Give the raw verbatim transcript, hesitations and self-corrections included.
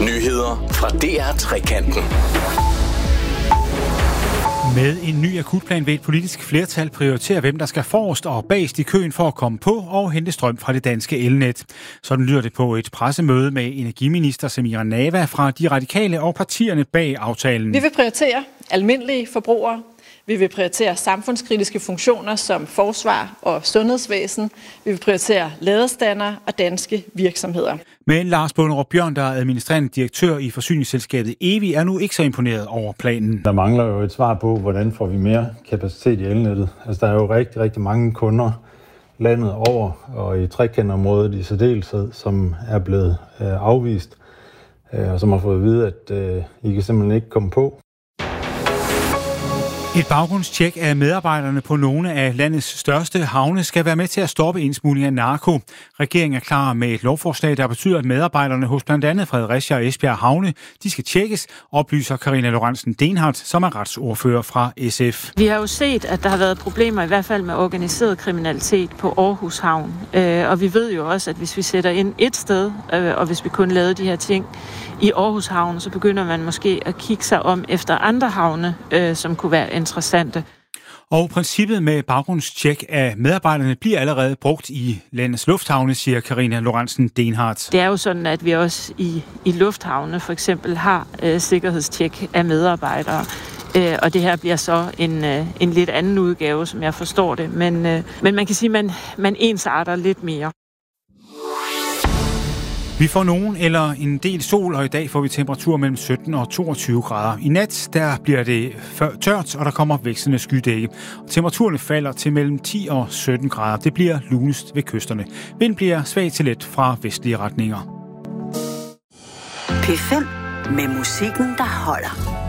Nyheder fra D R Trekanten. Med en ny akutplan vil et politisk flertal prioritere, hvem der skal forrest og bagest i køen for at komme på og hente strøm fra det danske elnet. Sådan lyder det på et pressemøde med energiminister Samira Nawa fra De Radikale og partierne bag aftalen. Vi vil prioritere almindelige forbrugere. Vi vil prioritere samfundskritiske funktioner som forsvar og sundhedsvæsen. Vi vil prioritere ladestandere og danske virksomheder. Men Lars Bonderup Bjørn, der er administrerende direktør i forsyningsselskabet Evi, er nu ikke så imponeret over planen. Der mangler jo et svar på, hvordan får vi mere kapacitet i elnettet. Altså, der er jo rigtig, rigtig mange kunder landet over, og i trekantområdet i særdeleshed, som er blevet øh, afvist, øh, og som har fået at vide, at øh, I kan simpelthen ikke komme på. Et baggrundstjek af medarbejderne på nogle af landets største havne skal være med til at stoppe indsmugling af narko. Regeringen er klar med et lovforslag, der betyder, at medarbejderne hos blandt andet Fredericia og Esbjerg Havne, de skal tjekkes, oplyser Karina Lorentzen Dehnhardt, som er retsordfører fra S F. Vi har jo set, at der har været problemer i hvert fald med organiseret kriminalitet på Aarhus Havn. Og vi ved jo også, at hvis vi sætter ind et sted, og hvis vi kun lavede de her ting i Aarhus Havn, så begynder man måske at kigge sig om efter andre havne, som kunne være interessante. Og princippet med baggrundstjek af medarbejderne bliver allerede brugt i landets lufthavne, siger Karina Lorentzen Dehnhardt. Det er jo sådan, at vi også i, i lufthavne for eksempel har øh, sikkerhedstjek af medarbejdere. Øh, og det her bliver så en, øh, en lidt anden udgave, som jeg forstår det. Men, øh, men man kan sige, at man, man ensarter lidt mere. Vi får nogen eller en del sol, og i dag får vi temperatur mellem sytten og toogtyve grader. I nat der bliver det tørt, og der kommer vekslende skydække. Temperaturen falder til mellem ti og sytten grader. Det bliver lunest ved kysterne. Vind bliver svag til let fra vestlige retninger. P fem med musikken, der holder.